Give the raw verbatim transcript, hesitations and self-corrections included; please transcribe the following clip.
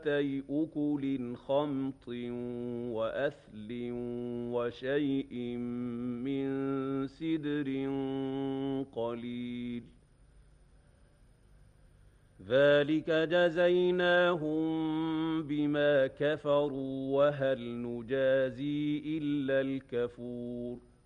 ذَاتَيْ أُكُلٍ خَمْطٍ وَأَثْلٍ وَشَيْءٍ مِّن سِدْرٍ قَلِيلٍ ذَلِكَ جَزَيْنَاهُم بِمَا كَفَرُوا وَهَلْ نُجَازِي إِلَّا الْكَفُورَ